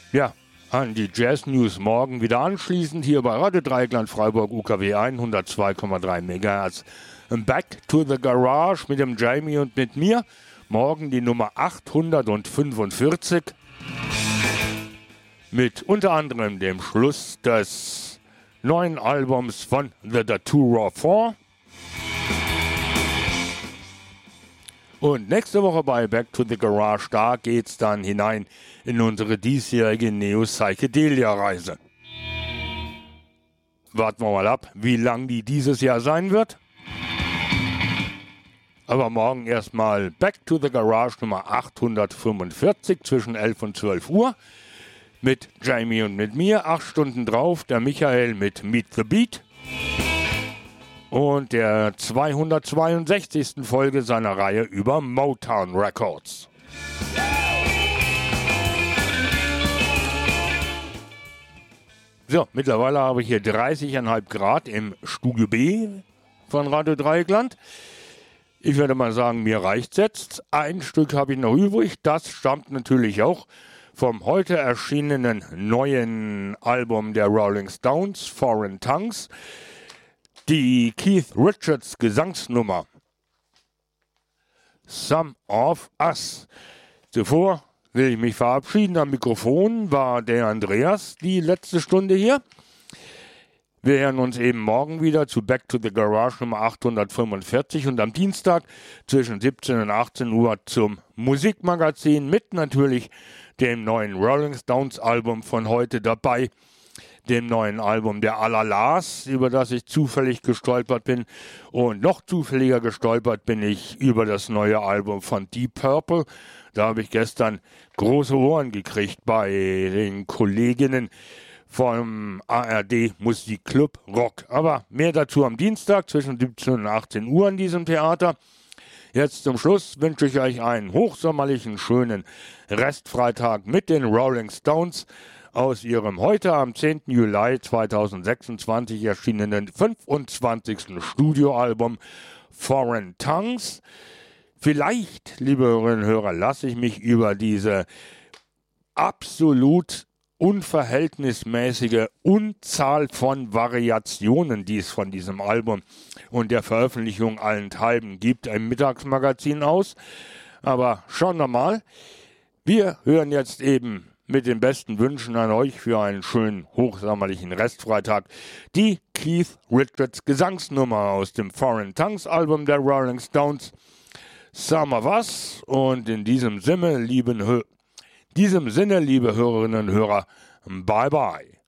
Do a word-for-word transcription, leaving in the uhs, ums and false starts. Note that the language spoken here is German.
Ja, an die Jazz News morgen wieder anschließend hier bei Radio Dreieckland Freiburg U K W hundertzwei Komma drei Megahertz. Back to the Garage mit dem Jamie und mit mir. Morgen die Nummer achthundertfünfundvierzig mit unter anderem dem Schluss des neuen Albums von The Datura vier. Und nächste Woche bei Back to the Garage, da geht's dann hinein in unsere diesjährige Neo-Psychedelia-Reise. Warten wir mal ab, wie lang die dieses Jahr sein wird. Aber morgen erstmal Back to the Garage Nummer achthundertfünfundvierzig zwischen elf und zwölf Uhr. Mit Jamie und mit mir. Acht Stunden drauf der Michael mit Meet the Beat. Und der zweihundertzweiundsechzigsten Folge seiner Reihe über Motown Records. So, mittlerweile habe ich hier dreißig Komma fünf Grad im Studio B von Radio Dreieckland. Ich würde mal sagen, mir reicht's jetzt. Ein Stück habe ich noch übrig. Das stammt natürlich auch vom heute erschienenen neuen Album der Rolling Stones, Foreign Tongues. Die Keith Richards Gesangsnummer Some of Us. Zuvor will ich mich verabschieden. Am Mikrofon war der Andreas die letzte Stunde hier. Wir hören uns eben morgen wieder zu Back to the Garage Nummer achthundertfünfundvierzig und am Dienstag zwischen siebzehn und achtzehn Uhr zum Musikmagazin mit natürlich dem neuen Rolling Stones Album von heute dabei. Dem neuen Album der Alalas, über das ich zufällig gestolpert bin. Und noch zufälliger gestolpert bin ich über das neue Album von Deep Purple. Da habe ich gestern große Ohren gekriegt bei den Kolleginnen vom A R D Musikclub Rock. Aber mehr dazu am Dienstag zwischen siebzehn und achtzehn Uhr in diesem Theater. Jetzt zum Schluss wünsche ich euch einen hochsommerlichen, schönen Restfreitag mit den Rolling Stones aus ihrem heute am zehnten Juli zweitausendsechsundzwanzig erschienenen fünfundzwanzigsten Studioalbum Foreign Tongues. Vielleicht, liebe Hörerinnen und Hörer, lasse ich mich über diese absolut unverhältnismäßige Unzahl von Variationen, die es von diesem Album und der Veröffentlichung allenthalben gibt, im Mittagsmagazin aus. Aber schauen wir mal. Wir hören jetzt eben mit den besten Wünschen an euch für einen schönen, hochsommerlichen Restfreitag die Keith Richards Gesangsnummer aus dem Foreign Tongues Album der Rolling Stones, Some of Us. Und in diesem Sinne, lieben Hö- diesem Sinne, liebe Hörerinnen und Hörer, bye bye.